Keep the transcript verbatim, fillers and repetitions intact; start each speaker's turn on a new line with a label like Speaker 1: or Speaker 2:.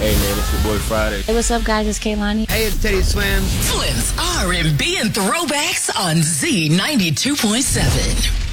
Speaker 1: Hey man, it's your boy Friday.
Speaker 2: Hey, what's up guys, it's Kaylani.
Speaker 3: Hey, it's Teddy Swims.
Speaker 4: Flynn's R and B and Throwbacks on Z ninety-two point seven.